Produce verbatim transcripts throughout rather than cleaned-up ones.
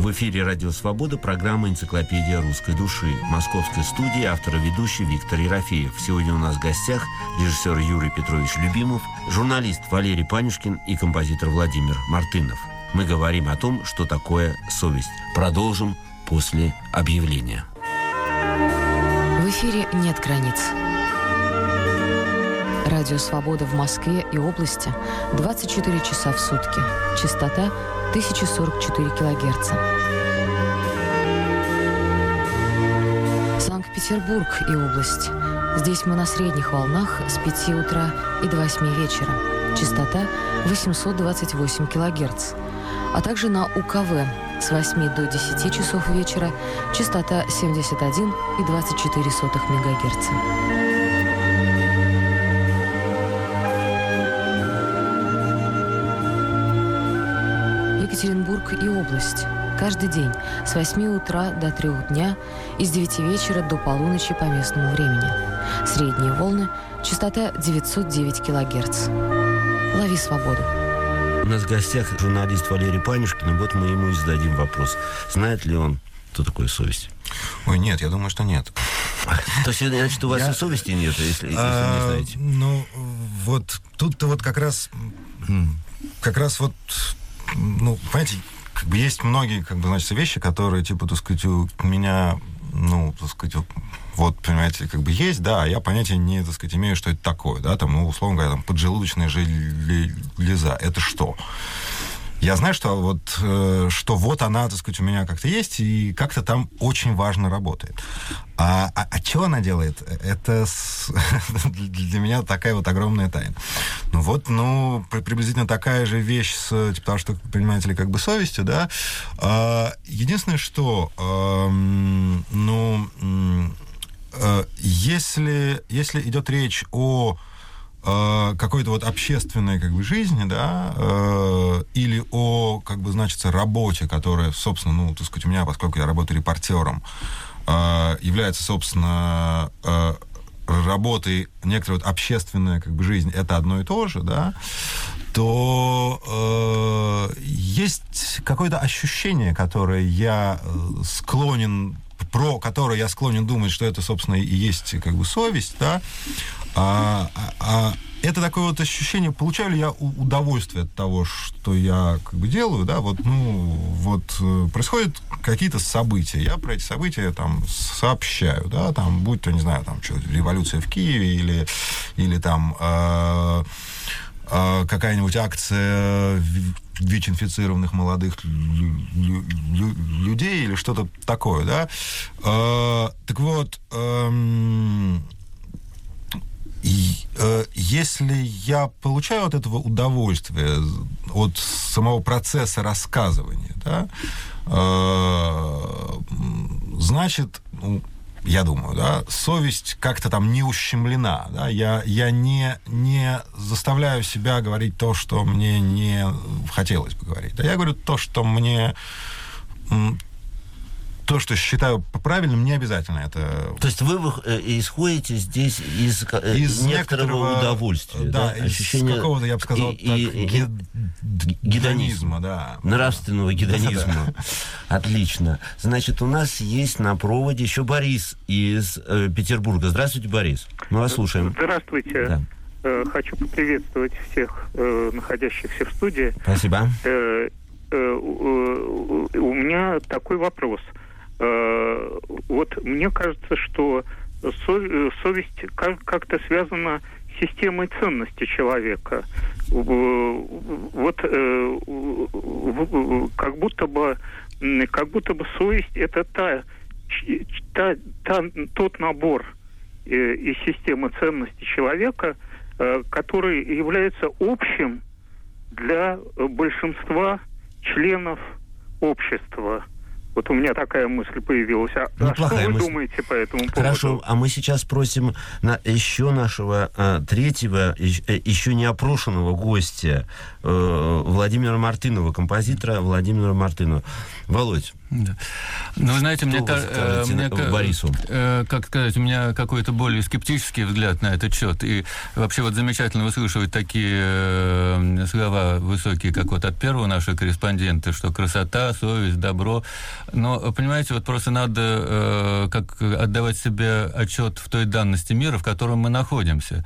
В эфире «Радио Свобода» программа «Энциклопедия русской души». В московской студии автор и ведущий Виктор Ерофеев. Сегодня у нас в гостях режиссер Юрий Петрович Любимов, журналист Валерий Панюшкин и композитор Владимир Мартынов. Мы говорим о том, что такое совесть. Продолжим после объявления. В эфире «Нет границ». Радио «Свобода» в Москве и области двадцать четыре часа в сутки. Частота тысяча сорок четыре килогерца. Санкт-Петербург и область. Здесь мы на средних волнах с пяти утра и до восьми вечера. Частота восемьсот двадцать восемь килогерц. А также на УКВ с восьми до десяти часов вечера. Частота семьдесят один и двадцать четыре сотых мегагерца. Екатеринбург и область. Каждый день с восьми утра до трёх дня и с девяти вечера до полуночи по местному времени. Средние волны. Частота девятьсот девять килогерц. Лови свободу. У нас в гостях журналист Валерий Панюшкин, и вот мы ему и зададим вопрос. Знает ли он, что такое совесть? Ой, нет, я думаю, что нет. То есть, значит, у вас я... и совести нет, если, если а, не знаете? Ну, вот тут-то вот как раз... Как раз вот... Ну, понимаете, как бы есть многие, как бы, значит, вещи, которые, типа, так сказать, у меня, ну, так сказать, вот, понимаете, как бы есть, да, а я понятия не, так сказать, имею, что это такое, да, там, ну, условно говоря, там, поджелудочная железа, это что? Я знаю, что вот, э, что вот она, так сказать, у меня как-то есть, и как-то там очень важно работает. А, а, а что она делает? Это с... для меня такая вот огромная тайна. Ну вот, ну, приблизительно такая же вещь с, типа того, что, понимаете ли, как бы совестью, да. А, единственное, что, а, ну, а, если, если идет речь о какой-то вот общественной, как бы, жизни, да, э, или о, как бы, значит, работе, которая, собственно, ну, так сказать, у меня, поскольку я работаю репортером, э, является, собственно, э, работой некоторая вот общественная, как бы, жизнь, это одно и то же, да, то э, есть какое-то ощущение, которое я склонен, про которое я склонен думать, что это, собственно, и есть, как бы, совесть, да. А, а, а это такое вот ощущение, получаю ли я удовольствие от того, что я, как бы, делаю, да, вот, ну, вот происходят какие-то события, я про эти события там сообщаю, да, там, будь то, не знаю, там, что, революция в Киеве или, или там э, э, какая-нибудь акция ВИЧ-инфицированных молодых лю- лю- лю- людей или что-то такое, да. Э, так вот, э, И, э, если я получаю от этого удовольствие, от самого процесса рассказывания, да, э, значит, ну, я думаю, да, совесть как-то там не ущемлена, да, я, я не, не заставляю себя говорить то, что мне не хотелось бы говорить, да, я говорю то, что мне... То, что считаю правильным, не обязательно это... То есть вы исходите здесь из, из некоторого удовольствия, да, да? Из ощущения какого-то, я бы сказал, и, так, и, гед... гедонизма, да. Нравственного гедонизма. Отлично. Значит, у нас есть на проводе еще Борис из э, Петербурга. Здравствуйте, Борис. Мы вас слушаем. Здравствуйте. Да. Э, хочу поприветствовать всех э, находящихся в студии. Спасибо. Э, э, э, у меня такой вопрос. Вот мне кажется, что совесть как-то связана с системой ценностей человека. Вот как будто бы, как будто бы совесть — это та, та, та, тот набор из системы ценностей человека, который является общим для большинства членов общества. Вот у меня такая мысль появилась. А, а что вы мысль. думаете по этому поводу? Хорошо, а мы сейчас просим на еще нашего а, третьего, еще не опрошенного гостя, э, Владимира Мартынова, композитора Владимира Мартынова. Володь. Да. Ну, вы знаете, мне, э, мне Борису? Э, как сказать, у меня какой-то более скептический взгляд на этот счет. И вообще вот замечательно выслушивать такие э, слова высокие, как вот от первого нашего корреспондента, что красота, совесть, добро. Но, понимаете, вот просто надо э, как отдавать себе отчет в той данности мира, в котором мы находимся.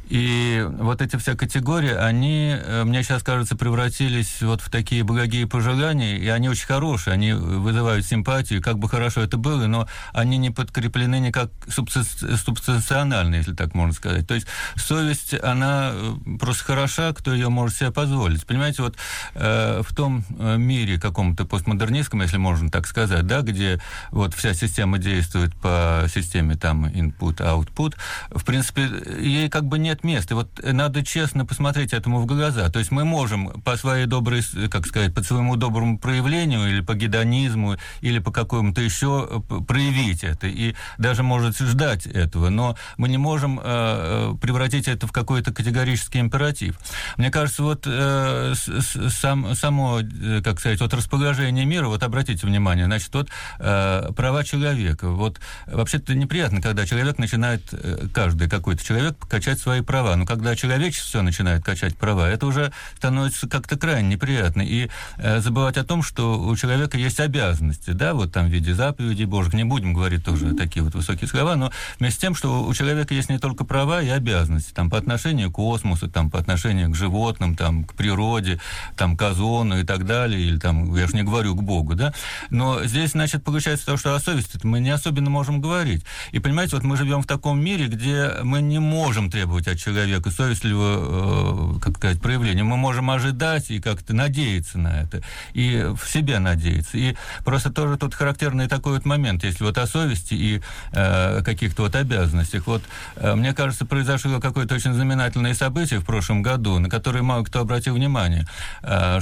И вот эти все категории, они, мне сейчас кажется, превратились вот в такие благие пожелания, и они очень хорошие, они вызывают симпатию, как бы хорошо это было, но они не подкреплены никак субстанционально, если так можно сказать. То есть совесть, она просто хороша, кто ее может себе позволить. Понимаете, вот э, в том мире каком-то постмодернистском, если можно так сказать, да, где вот вся система действует по системе там input-output, в принципе, ей как бы нет места. Вот надо честно посмотреть этому в глаза. То есть мы можем по своей доброй, как сказать, по своему доброму проявлению или по гедонизму, или по какому-то еще проявить это, и даже, может, ждать этого, но мы не можем э, превратить это в какой-то категорический императив. Мне кажется, вот э, сам, само, как сказать, вот расположение мира, вот обратите внимание, значит, вот э, права человека. Вот вообще-то неприятно, когда человек начинает, каждый какой-то человек, качать свои права. Но когда человечество все начинает качать права, это уже становится как-то крайне неприятно. И э, забывать о том, что у человека есть обязанности, да, вот там в виде заповедей Божьих, не будем говорить тоже такие вот высокие слова, но вместе с тем, что у человека есть не только права и обязанности, там, по отношению к космосу, там, по отношению к животным, там, к природе, там, к озону и так далее, или там, я же не говорю к Богу, да, но здесь, значит, получается то, что о совести мы не особенно можем говорить. И, понимаете, вот мы живем в таком мире, где мы не можем требовать от человека совестливого, э, как сказать, проявления. Мы можем ожидать и как-то надеяться на это, и в себя надеяться. И просто тоже тут характерный такой вот момент, если вот о совести и э, каких-то вот обязанностях. Вот, э, мне кажется, произошло какое-то очень знаменательное событие в прошлом году, на которое мало кто обратил внимание, э,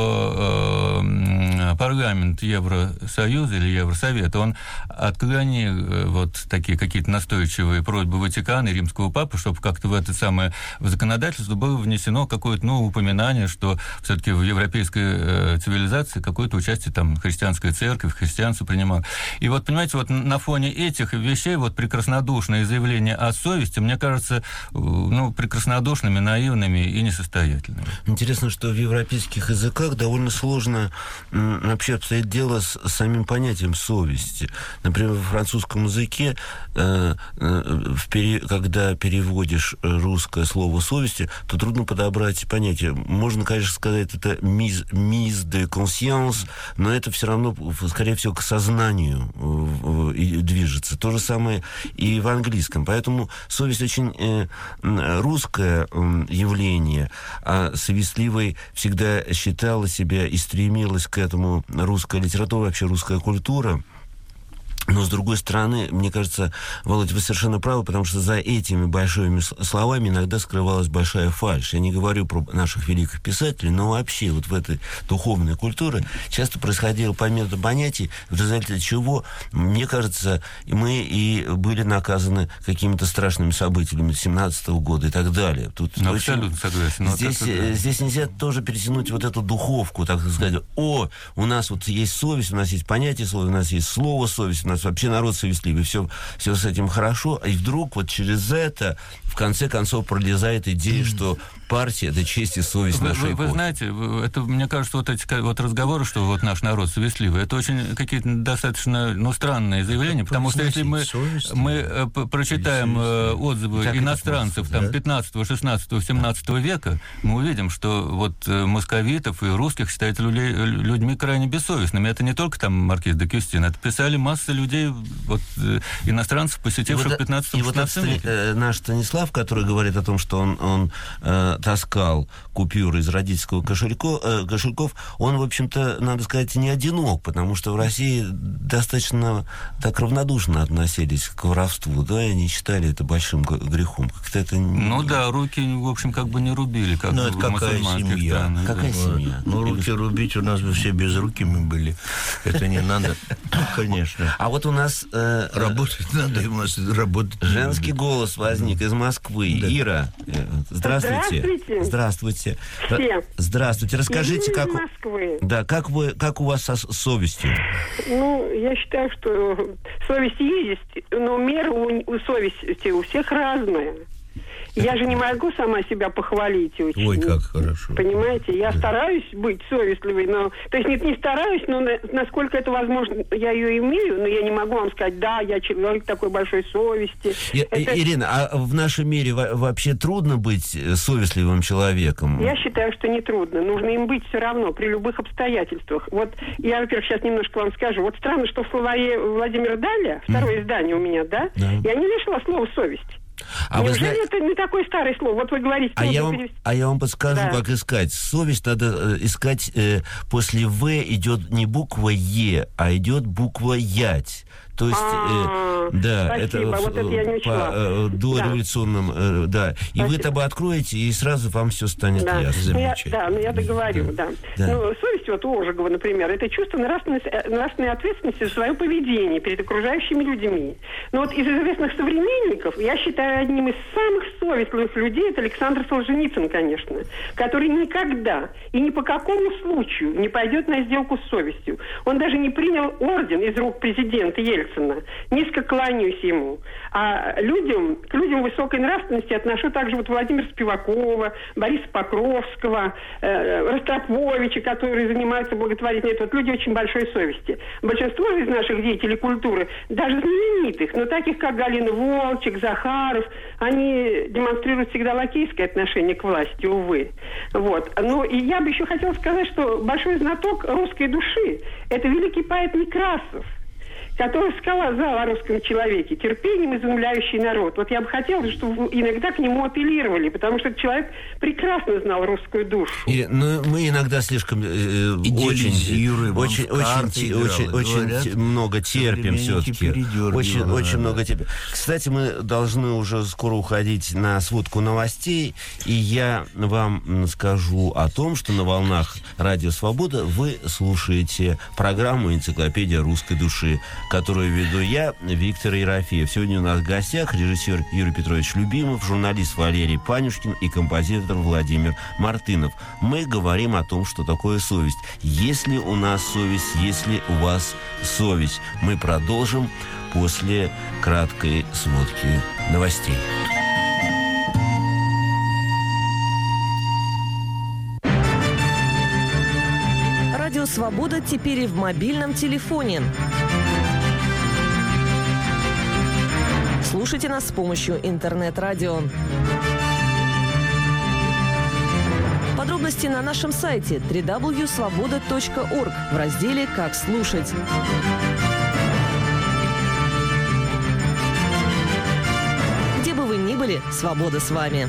что э, парламент Евросоюза или Евросовета, он отклонил э, вот такие какие-то настойчивые просьбы Ватикана и Римского папы, чтобы как-то в это самое в законодательство было внесено какое-то, ну, упоминание, что все-таки в европейской э, цивилизации какое-то участие там христианская церковь, христианство принимала. И вот, понимаете, вот на фоне этих вещей вот прекраснодушные заявления о совести, мне кажется, ну, прекраснодушными, наивными и несостоятельными. Интересно, что в европейских языках довольно сложно м, вообще обстоит дело с самим понятием совести. Например, в французском языке, э, э, в пере, когда переводишь русское слово совести, то трудно подобрать понятие. Можно, конечно, сказать, это mise, mise de conscience, но это все равно, скорее всего, к сознанию и движется. То же самое и в английском. Поэтому совесть очень э, русское э, явление, а совестливой всегда считала себя и стремилась к этому русская литература, вообще русская культура. Но, с другой стороны, мне кажется, Володь, вы совершенно правы, потому что за этими большими словами иногда скрывалась большая фальшь. Я не говорю про наших великих писателей, но вообще вот в этой духовной культуре часто происходило помимо понятий, в результате чего, мне кажется, мы и были наказаны какими-то страшными событиями семнадцатого года и так далее. Тут ну, очень... абсолютно согласен. Здесь, вот это, да. здесь нельзя тоже перетянуть вот эту духовку, так сказать. О, у нас вот есть совесть, у нас есть понятие слова, у нас есть слово совесть, у нас вообще народ совестливый, все, все с этим хорошо, и вдруг вот через это в конце концов пролезает идея, что партия — это честь и совесть вы, нашей вы, вы знаете, это, мне кажется, вот эти вот разговоры, что вот наш народ совестливый, это очень какие-то достаточно, ну, странные заявления, потому что если мы, мы прочитаем отзывы иностранцев там, пятнадцатого, шестнадцатого, семнадцатого века, мы увидим, что вот московитов и русских считают людьми крайне бессовестными. Это не только там маркиз де Кюстин, это писали масса людей людей, вот, иностранцев, посетивших вот, пятнадцатом-шестнадцатом веке. Э, наш Станислав, который говорит о том, что он, он э, таскал купюры из родительского кошелька, э, кошельков, он, в общем-то, надо сказать, не одинок, потому что в России достаточно так равнодушно относились к воровству, да, и не считали это большим грехом. Как-то это... Ну да, руки, в общем, как бы не рубили, как ну, в это какая мусульманских семья? странах. Какая да. семья? Ну, руки рубить, у нас бы все без руки мы были. Это не надо, конечно. А вот у нас... Э, Работать надо, и у нас работать женский голос возник из Москвы. Да. Ира, э, здравствуйте. Здравствуйте. Здравствуйте. Всем. Здравствуйте. Расскажите, Ирина как... из Москвы. Да, как вы, как у вас со совестью? Ну, я считаю, что совесть есть, но мера у, у совести у всех разная. Я же не могу сама себя похвалить очень. Ой, как хорошо. Понимаете, я Да. стараюсь быть совестливой, но... То есть не, не стараюсь, но на, насколько это возможно, я ее имею, но я не могу вам сказать, да, я человек такой большой совести. И, Это- Ирина, а в нашем мире во- вообще трудно быть совестливым человеком? Я считаю, что не трудно. Нужно им быть все равно, при любых обстоятельствах. Вот я, во-первых, сейчас немножко вам скажу. Вот странно, что в словаре Владимира Даля, второе издание у меня, да, Да. я не нашла слово «совесть». А вы Неужели зна- это не такое старое слово? Вот вы говорите... А я, нужно вам, перевести. а я вам подскажу, Да. как искать. Совесть надо э, искать, э, после «в» идет не буква «е», а идет буква «ять». То есть, А, э, да, спасибо, это, вот это я не по учла. э, дореволюционным, э, да. И Спасибо. вы это откроете, и сразу вам все станет Да. ясно. Ну, я, Замечательно. да, ну я договорю, да. Да. Ну, совесть вот у Ожегова, например, это чувство нравственной, э, нравственной ответственности за свое поведение перед окружающими людьми. Но вот из известных современников, я считаю, одним из самых совестливых людей это Александр Солженицын, конечно, который никогда и ни по какому случаю не пойдет на сделку с совестью. Он даже не принял орден из рук президента Ельцина. Низко кланяюсь ему. А людям, к людям высокой нравственности отношу также вот Владимира Спивакова, Бориса Покровского, э, Ростроповича, которые занимаются благотворительностью. Это вот люди очень большой совести. Большинство из наших деятелей культуры, даже знаменитых, но таких, как Галина Волчек, Захаров, они демонстрируют всегда лакейское отношение к власти, увы. Вот. Ну, и я бы еще хотела сказать, что большой знаток русской души – это великий поэт Некрасов, который сказал о русском человеке, терпением изумляющий народ. Вот я бы хотела, чтобы иногда к нему апеллировали, потому что этот человек прекрасно знал русскую душу. И, ну, мы иногда слишком э, очень, Идеализируем, он очень, в карты очень, играл, очень, очень говорят, те- много терпим современники все-таки. передергивают, Очень, да. очень много терпим. Кстати, мы должны уже скоро уходить на сводку новостей, и я вам м, скажу о том, что на волнах Радио Свобода вы слушаете программу «Энциклопедия русской души», которую веду я, Виктор Ерофеев. Сегодня у нас в гостях режиссер Юрий Петрович Любимов, журналист Валерий Панюшкин и композитор Владимир Мартынов. Мы говорим о том, что такое совесть. Есть ли у нас совесть, есть ли у вас совесть? Мы продолжим после краткой сводки новостей. Радио «Свобода» теперь и в мобильном телефоне. Слушайте нас с помощью интернет-радио. Подробности на нашем сайте дабл ю дабл ю дабл ю точка свобода точка орг в разделе «Как слушать». Где бы вы ни были, свобода с вами.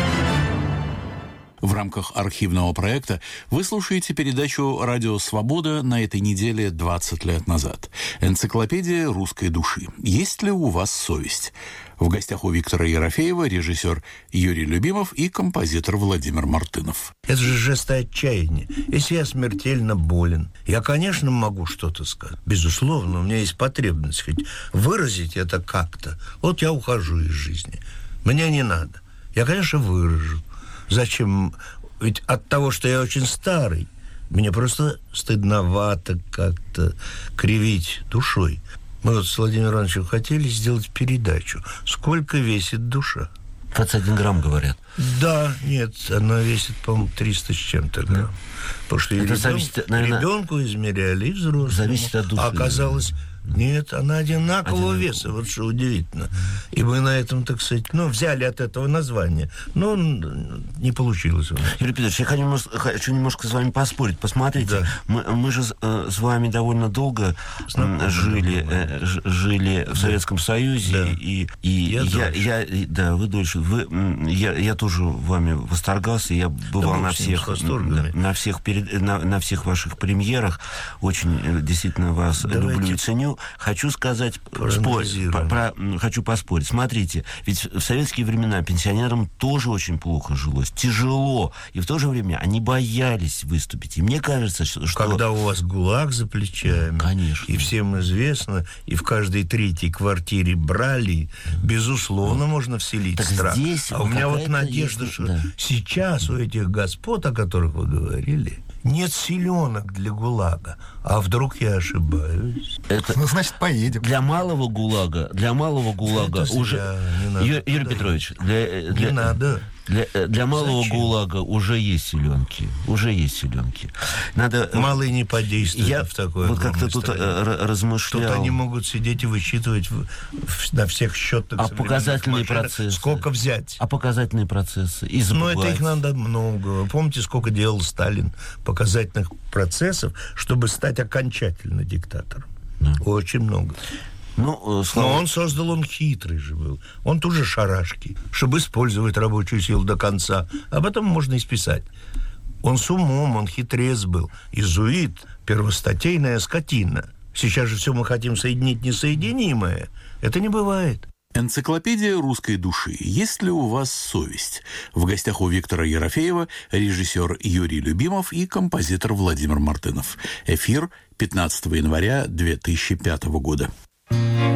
В рамках архивного проекта вы слушаете передачу «Радио Свобода» на этой неделе двадцать лет назад. Энциклопедия русской души. Есть ли у вас совесть? В гостях у Виктора Ерофеева режиссер Юрий Любимов и композитор Владимир Мартынов. Это же жест отчаяния. Если я смертельно болен, я, конечно, могу что-то сказать. Безусловно, у меня есть потребность хоть выразить это как-то. Вот я ухожу из жизни. Мне не надо. Я, конечно, выражу. Зачем? Ведь от того, что я очень старый, мне просто стыдновато как-то кривить душой. Мы вот с Владимиром Ивановичем хотели сделать передачу. Сколько весит душа? двадцать один грамм, говорят. Да, нет, она весит, по-моему, триста с чем-то грамм. Да. Потому что и Это ребен... зависит, наверное, ребенку измеряли, и взрослому. зависит от души. А оказалось, Нет, она одинакового Одинаково. веса, вот что удивительно. И мы на этом, так сказать, ну, взяли от этого название. Но не получилось у нас. Юрий Петрович, я хочу немножко, хочу немножко с вами поспорить. Посмотрите, Да. мы, мы же с, э, с вами довольно долго Знакомы, жили, да. э, ж- жили в Советском Союзе. Да. И, и Я я, дольше. я, и- да, вы дольше. Вы, м, я, я тоже вами восторгался. Я бывал бог на с ним, всех, с восторгами. на, на всех перед, на, на всех ваших премьерах. Очень э, действительно вас Давайте люблю и ценю. Хочу сказать, спорить, проанализируем. по- про- м, хочу поспорить. Смотрите, ведь в советские времена пенсионерам тоже очень плохо жилось, тяжело, и в то же время они боялись выступить. И мне кажется, что... Когда у вас ГУЛАГ за плечами, Конечно. и всем известно, и в каждой третьей квартире брали, безусловно, можно вселить Так страх. здесь А у меня вот какая-то надежда, есть, что да. сейчас у этих господ, о которых вы говорили, нет силенок для ГУЛАГа. А вдруг я ошибаюсь? Это Ну, значит, поедем. для малого ГУЛАга, для малого ГУЛага Это уже... зря, не надо Ю- Юрий туда Петрович, для, для, Не надо. Для, для малого Зачем? ГУЛАга уже есть селенки. Уже есть селенки. Надо... Малые не подействуют Я в такое вот как-то огромной тут стране. э, р- размышлял. Тут они могут сидеть и высчитывать в- в- на всех счетах А современных показательные машинах, процессы? сколько взять. А показательные процессы? И Но забывать. это их надо много. Вы помните, сколько делал Сталин показательных процессов, чтобы стать окончательно диктатором? Да. Очень много. Ну, э, слава... Но он создал, он хитрый же был. Он тоже шарашки, чтобы использовать рабочую силу до конца. Об этом можно и списать. Он с умом, он хитрец был. Изуит, первостатейная скотина. Сейчас же все мы хотим соединить несоединимое. Это не бывает. Энциклопедия русской души. Есть ли у вас совесть? В гостях у Виктора Ерофеева режиссер Юрий Любимов и композитор Владимир Мартынов. Эфир пятнадцатого января две тысячи пятого года.